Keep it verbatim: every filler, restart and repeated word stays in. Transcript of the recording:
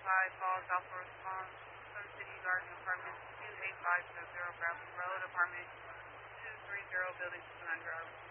five Falls Alpha Response, Sun City Garden Apartments, two eight five zero zero Bradley Road, Apartment two three zero, Building two hundred.